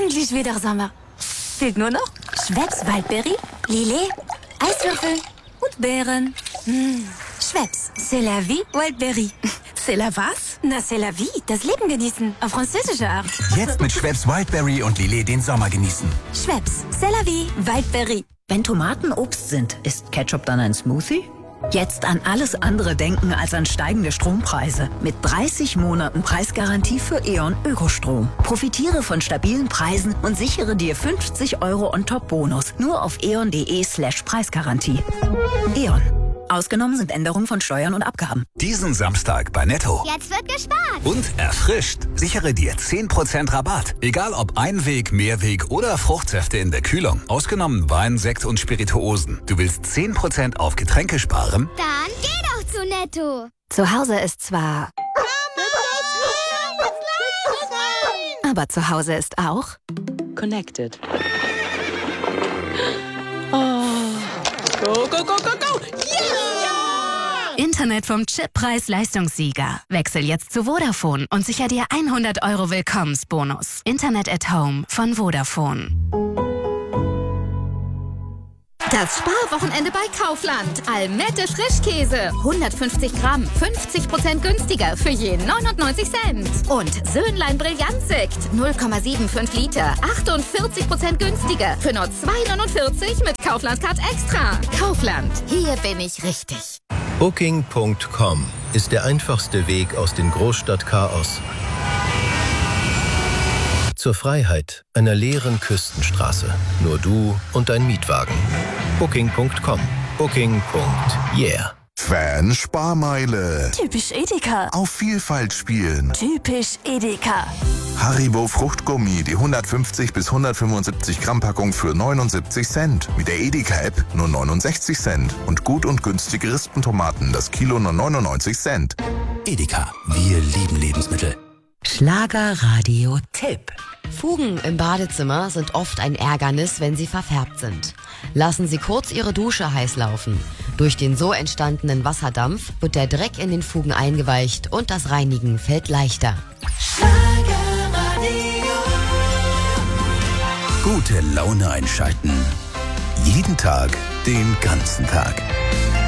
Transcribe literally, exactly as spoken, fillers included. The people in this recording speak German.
endlich wieder Sommer. Fehlt nur noch Schweppes Waldberry, Lillet, Eiswürfel und Beeren. Mmh. Schweppes, c'est la vie, Waldberry. C'est la was? Na, c'est la vie, das Leben genießen, auf französische Art. Jetzt mit Schweppes Wildberry und Lillet den Sommer genießen. Schweppes, c'est la vie, Waldberry. Wenn Tomaten Obst sind, ist Ketchup dann ein Smoothie? Jetzt an alles andere denken als an steigende Strompreise. Mit dreißig Monaten Preisgarantie für E.ON Ökostrom. Profitiere von stabilen Preisen und sichere dir fünfzig Euro on top Bonus. Nur auf eon.de slash Preisgarantie. E.ON. Ausgenommen sind Änderungen von Steuern und Abgaben. Diesen Samstag bei Netto. Jetzt wird gespart. Und erfrischt. Sichere dir zehn Prozent Rabatt. Egal ob Einweg, Mehrweg oder Fruchtsäfte in der Kühlung. Ausgenommen Wein, Sekt und Spirituosen. Du willst zehn Prozent auf Getränke sparen? Dann geh doch zu Netto. Zu Hause ist zwar... Aber zu Hause ist auch... Connected. Oh. Go, go, go, go, go! Yeah! Internet vom Chip-Preis-Leistungssieger. Wechsel jetzt zu Vodafone und sicher dir hundert Euro Willkommensbonus. Internet at Home von Vodafone. Das Sparwochenende bei Kaufland. Almette Frischkäse. hundertfünfzig Gramm. fünfzig Prozent günstiger für je neunundneunzig Cent. Und Söhnlein Brillantsekt. null Komma fünfundsiebzig Liter. achtundvierzig Prozent günstiger für nur zwei neunundvierzig mit Kaufland Card Extra. Kaufland. Hier bin ich richtig. Booking Punkt com ist der einfachste Weg aus dem Großstadtchaos zur Freiheit einer leeren Küstenstraße. Nur du und dein Mietwagen. Booking Punkt com. Booking. Yeah. Fan Sparmeile. Typisch Edeka. Auf Vielfalt spielen. Typisch Edeka. Haribo Fruchtgummi, die hundertfünfzig bis hundertfünfundsiebzig Gramm Packung für neunundsiebzig Cent. Mit der Edeka-App nur neunundsechzig Cent. Und gut und günstige Rispentomaten, das Kilo nur neunundneunzig Cent. Edeka, wir lieben Lebensmittel. Schlagerradio-Tipp. Fugen im Badezimmer sind oft ein Ärgernis, wenn sie verfärbt sind. Lassen Sie kurz Ihre Dusche heiß laufen. Durch den so entstandenen Wasserdampf wird der Dreck in den Fugen eingeweicht und das Reinigen fällt leichter. Schlagerradio. Gute Laune einschalten. Jeden Tag, den ganzen Tag.